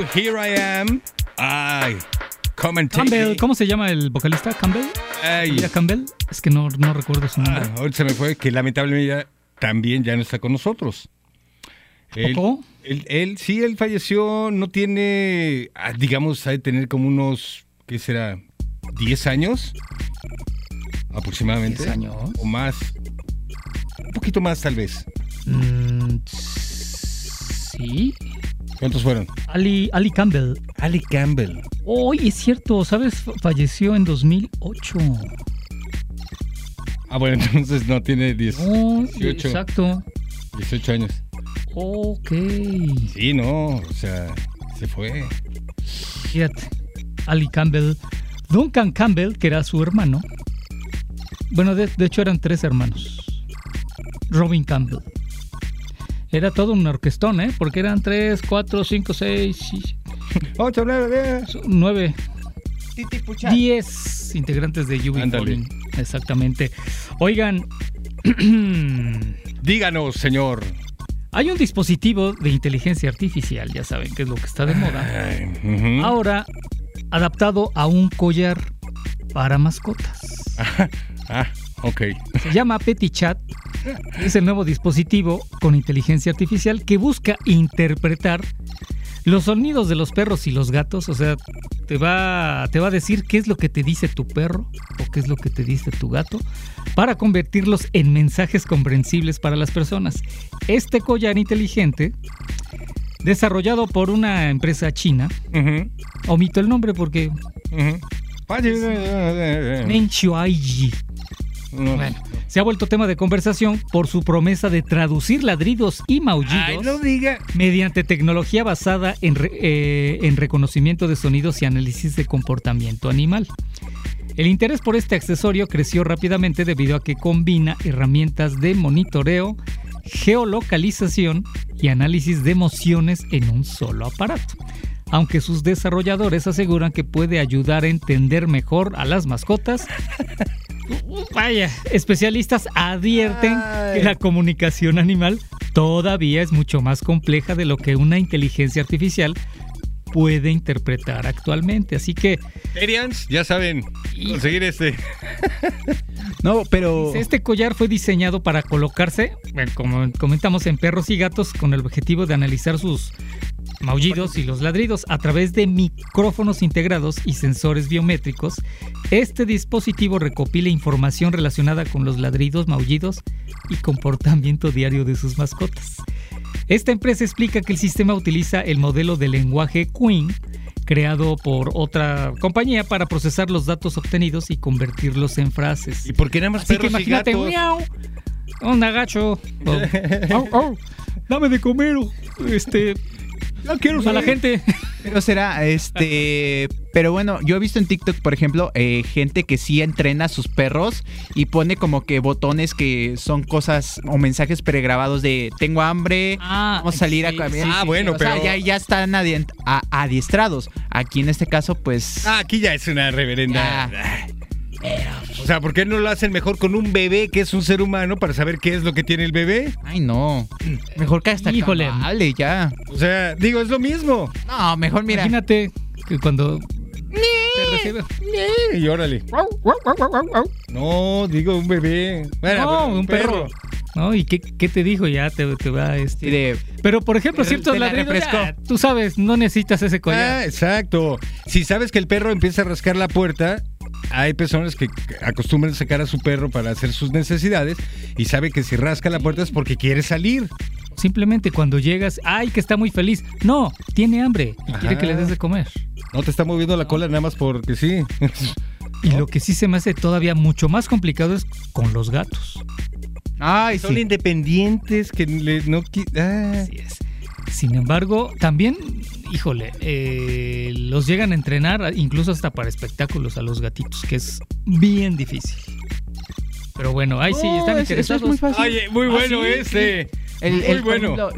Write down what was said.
Here I Am. Ay, come and take Campbell, me. ¿cómo se llama el vocalista? ¿Campbell? Ay, ¿Era Campbell? Es que no recuerdo su nombre. ahorita se me fue que lamentablemente también ya no está con nosotros. ¿Poco? Él falleció, no tiene, digamos, ha de tener como unos, ¿qué será? ¿10 años? Aproximadamente. 10 años. O más. Un poquito más, tal vez. Sí. ¿Cuántos fueron? Ali Campbell. Ali Campbell. Oye, es cierto, ¿sabes? Falleció en 2008. Bueno, entonces no tiene 18. Exacto. 18 años. Ok. Sí, no, o sea, se fue. Fíjate, Ali Campbell. Duncan Campbell, que era su hermano. Bueno, de hecho eran 3 hermanos. Robin Campbell. Era todo un orquestón, ¿eh? Porque eran 3, 4, 5, 6, 8, 9, 9, Titi Pucha. 10 integrantes de UB40. Exactamente. Oigan, Díganos, señor. hay un dispositivo de inteligencia artificial, ya saben que es lo que está de moda. Ahora, adaptado a un collar para mascotas. Ok. Se llama PetiChat. Es el nuevo dispositivo con inteligencia artificial que busca interpretar los sonidos de los perros y los gatos. O sea, te va a decir qué es lo que te dice tu perro o qué es lo que te dice tu gato para convertirlos en mensajes comprensibles para las personas. Este collar inteligente, desarrollado por una empresa china, omito el nombre porque... Menshuaiji. Bueno, se ha vuelto tema de conversación por su promesa de traducir ladridos y maullidos. Ay, no diga. Mediante tecnología basada en reconocimiento de sonidos y análisis de comportamiento animal. El interés por este accesorio creció rápidamente debido a que combina herramientas de monitoreo, geolocalización y análisis de emociones en un solo aparato. Aunque sus desarrolladores aseguran que puede ayudar a entender mejor a las mascotas, vaya, especialistas advierten que la comunicación animal todavía es mucho más compleja de lo que una inteligencia artificial puede interpretar actualmente. Así que... Terians, ya saben, conseguir este. No, pero... Este collar fue diseñado para colocarse, como comentamos, en perros y gatos con el objetivo de analizar sus maullidos y los ladridos a través de micrófonos integrados y sensores biométricos. Este dispositivo recopila información relacionada con los ladridos, maullidos y comportamiento diario de sus mascotas. Esta empresa explica que el sistema utiliza el modelo de lenguaje Qwen, creado por otra compañía para procesar los datos obtenidos y convertirlos en frases. ¿Y por qué nada más Así que perros y imagínate, gatos? miau, un agacho, dame de comer, no quiero a la gente. Pero será, pero bueno, yo he visto en TikTok, por ejemplo, gente que sí entrena a sus perros y pone como que botones que son cosas o mensajes pregrabados de tengo hambre, vamos a salir a comer. Bueno, o pero... sea, ya están adiestrados. Aquí en este caso, pues... aquí ya es una reverenda... O sea, ¿por qué no lo hacen mejor con un bebé que es un ser humano para saber qué es lo que tiene el bebé? Ay, no. Mejor que hasta Híjole. Vale, ya. O sea, digo, es lo mismo. No, mejor mira. Imagínate que cuando te recibe... Y órale. No, digo un bebé. Bueno, No, un perro. ¿No? ¿Y qué te dijo? Ya te va Sí, de... Pero, por ejemplo, ciertos te la ladridos, refrescó. ya, tú sabes, no necesitas ese collar. Exacto. Si sabes que el perro empieza a rascar la puerta, hay personas que acostumbran a sacar a su perro para hacer sus necesidades y sabe que si rasca la puerta es porque quiere salir. Simplemente cuando llegas, ¡ay, que está muy feliz! No, tiene hambre y quiere que le des de comer. No te está moviendo la cola nada más porque sí. Y lo que sí se me hace todavía mucho más complicado es con los gatos. Ay, Son sí. independientes que Así es. Sin embargo, también, híjole, los llegan a entrenar incluso hasta para espectáculos a los gatitos, que es bien difícil. Pero bueno, ahí sí, están Eso interesados. es muy fácil. Oye, muy bueno sí, ese. Por Muy bueno. ejemplo,